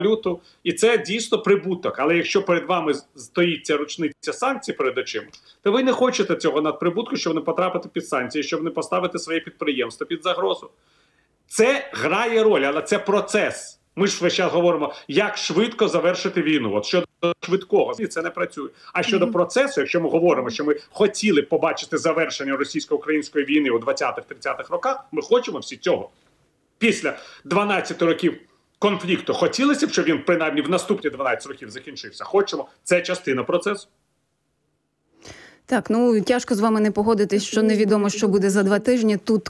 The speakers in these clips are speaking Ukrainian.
валюту, і це дійсно прибуток. Але якщо перед вами стоїть ця ручниця санкцій перед очима, то ви не хочете цього надприбутку, щоб не потрапити під санкції, щоб не поставити своє підприємство під загрозу. Це грає роль, але це процес. Ми ж весь час говоримо, як швидко завершити війну. От щодо швидкого, це не працює. А щодо процесу, якщо ми говоримо, що ми хотіли побачити завершення російсько-української війни у 20-30-х роках, ми хочемо всі цього. Після 12 років конфлікту хотілося б, щоб він принаймні в наступні 12 років закінчився. Хочемо. Це частина процесу. Так, ну тяжко з вами не погодитись, що невідомо, що буде за 2 тижні. Тут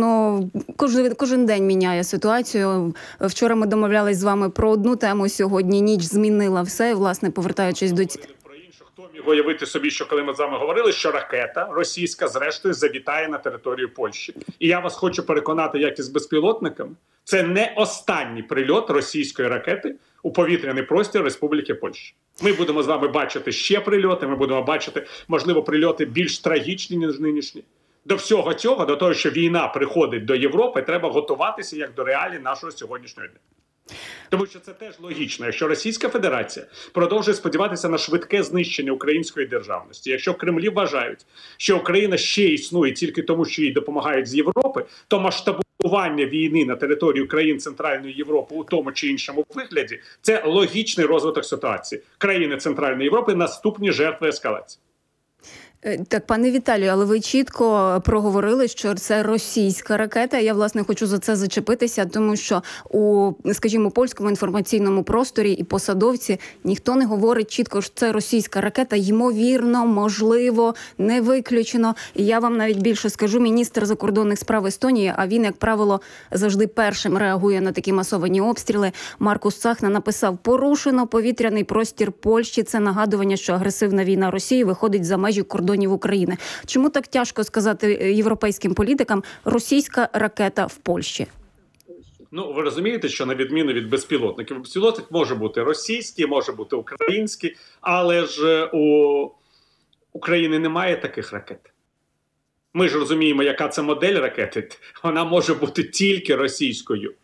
кожен день міняє ситуацію. Вчора ми домовлялись з вами про одну тему, сьогодні ніч змінила все. І, власне, повертаючись до... Про іншу, хто міг уявити собі, що коли ми з вами говорили, що ракета російська зрештою завітає на територію Польщі. І я вас хочу переконати, як і з безпілотниками, це не останній прильот російської ракети у повітряний простір Республіки Польща. Ми будемо з вами бачити ще прильоти, ми будемо бачити, можливо, прильоти більш трагічні, ніж нинішні. До всього цього, до того, що війна приходить до Європи, треба готуватися як до реалій нашого сьогоднішнього дня. Тому що це теж логічно. Якщо Російська Федерація продовжує сподіватися на швидке знищення української державності, якщо в Кремлі вважають, що Україна ще існує тільки тому, що їй допомагають з Європи, то масштабування війни на території країн Центральної Європи у тому чи іншому вигляді – це логічний розвиток ситуації. Країни Центральної Європи – наступні жертви ескалації. Так, пане Віталію, але ви чітко проговорили, що це російська ракета. Я, власне, хочу за це зачепитися, тому що у, скажімо, польському інформаційному просторі і посадовці ніхто не говорить чітко, що це російська ракета. Ймовірно, можливо, не виключено. І я вам навіть більше скажу, міністр закордонних справ Естонії, а він, як правило, завжди першим реагує на такі масовані обстріли, Маркус Цахна написав: порушено повітряний простір Польщі. Це нагадування, що агресивна війна Росії виходить за межі кордонів України. Чому так тяжко сказати європейським політикам російська ракета в Польщі? Ну, ви розумієте, що на відміну від безпілотників, безпілотник може бути російський, може бути український, але ж у України немає таких ракет. Ми ж розуміємо, яка це модель ракети. Вона може бути тільки російською.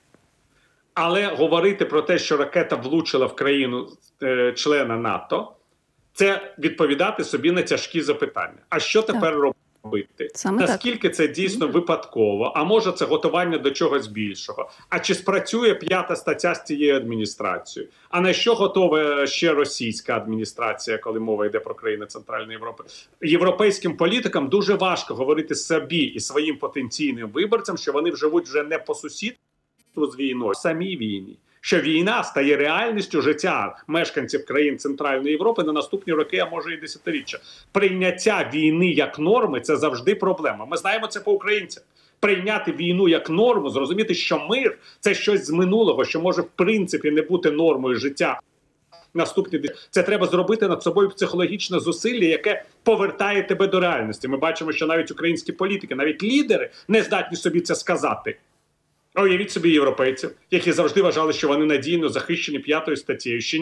Але говорити про те, що ракета влучила в країну члена НАТО, це відповідати собі на тяжкі запитання. А що тепер робити? Наскільки це дійсно випадково? А може це готування до чогось більшого? А чи спрацює 5-та стаття з цією адміністрацією? А на що готова ще російська адміністрація, коли мова йде про країни Центральної Європи? Європейським політикам дуже важко говорити собі і своїм потенційним виборцям, що вони живуть вже не по сусідству з війною, а самій війні. Що війна стає реальністю життя мешканців країн Центральної Європи на наступні роки, а може і десятиріччя. Прийняття війни як норми – це завжди проблема. Ми знаємо це по українцям. Прийняти війну як норму, зрозуміти, що мир – це щось з минулого, що може в принципі не бути нормою життя. Це треба зробити над собою психологічне зусилля, яке повертає тебе до реальності. Ми бачимо, що навіть українські політики, навіть лідери не здатні собі це сказати. Уявіть собі європейців, які завжди вважали, що вони надійно захищені 5-ю статтею. Ще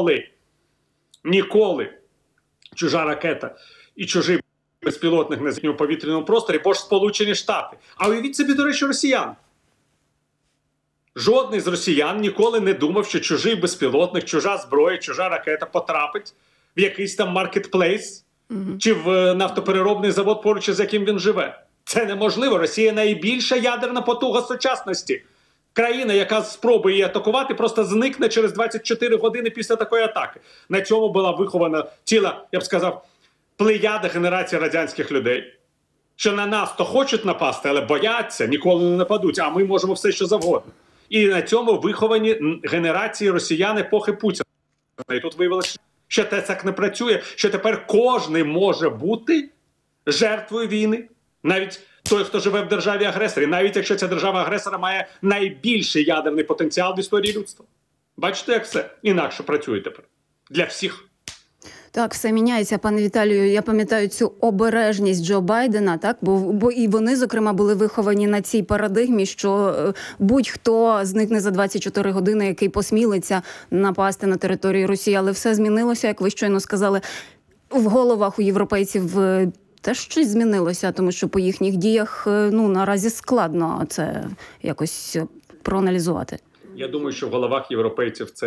ніколи чужа ракета і чужий безпілотник на земному повітряному просторі, бо ж Сполучені Штати. А уявіть собі, до речі, росіян. Жодний з росіян ніколи не думав, що чужий безпілотник, чужа зброя, чужа ракета потрапить в якийсь там маркетплейс чи в нафтопереробний завод, поруч із яким він живе. Це неможливо. Росія – найбільша ядерна потуга сучасності. Країна, яка спробує її атакувати, просто зникне через 24 години після такої атаки. На цьому була вихована ціла, я б сказав, плеяда генерації радянських людей. Що на нас то хочуть напасти, але бояться, ніколи не нападуть, а ми можемо все, що завгодно. І на цьому виховані генерації росіян епохи Путіна. І тут виявилося, що це так не працює, що тепер кожний може бути жертвою війни. Навіть той, хто живе в державі-агресорі, навіть якщо ця держава-агресора має найбільший ядерний потенціал в історії людства. Бачите, як все інакше працює тепер. Для всіх. Так, все міняється, пане Віталію. Я пам'ятаю цю обережність Джо Байдена, так? Бо і вони, зокрема, були виховані на цій парадигмі, що будь-хто зникне за 24 години, який посмілиться напасти на територію Росії. Але все змінилося, як ви щойно сказали, в головах у європейців теж щось змінилося, тому що по їхніх діях наразі складно це якось проаналізувати. Я думаю, що в головах європейців це